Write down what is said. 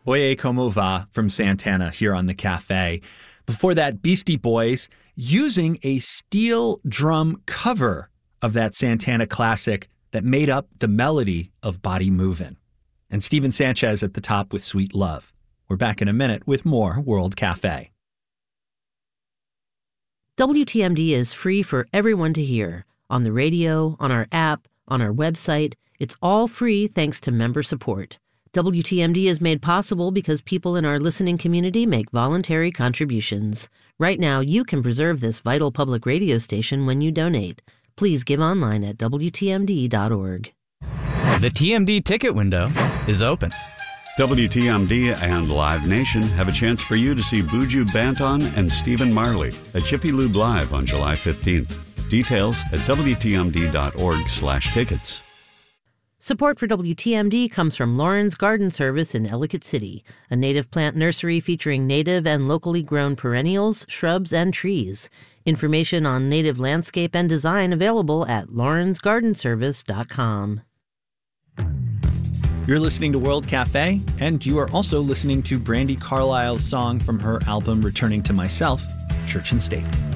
Oye Como Va from Santana here on the Cafe. Before that, Beastie Boys using a steel drum cover of that Santana classic that made up the melody of Body Movin'. And Steven Sanchez at the top with Sweet Love. We're back in a minute with more World Cafe. WTMD is free for everyone to hear. On the radio, on our app, on our website. It's all free thanks to member support. WTMD is made possible because people in our listening community make voluntary contributions. Right now, you can preserve this vital public radio station when you donate. Please give online at WTMD.org. The TMD ticket window is open. WTMD and Live Nation have a chance for you to see Buju Banton and Stephen Marley at Jiffy Lube Live on July 15th. Details at WTMD.org/tickets. Support for WTMD comes from Lauren's Garden Service in Ellicott City, a native plant nursery featuring native and locally grown perennials, shrubs, and trees. Information on native landscape and design available at laurensgardenservice.com. You're listening to World Cafe, and you are also listening to Brandi Carlile's song from her album Returning to Myself, Church and State.